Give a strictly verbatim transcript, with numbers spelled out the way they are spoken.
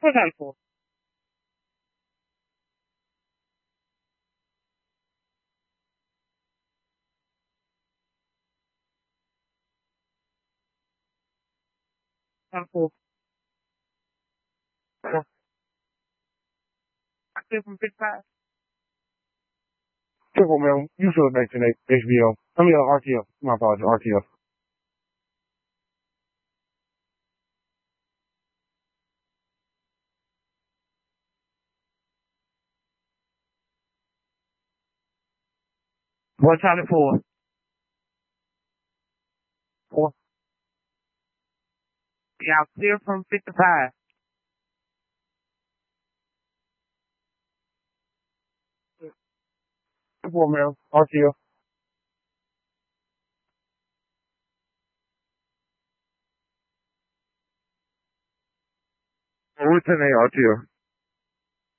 What's that for? That's for. I clear from fifty-five. Triple mill. You should have mentioned H B O. I mean, uh, R T O. My apologies, R T O. What time it for? Four. Yeah, clear from fifty-five. Triple mill. R T O. Route ten A R T O.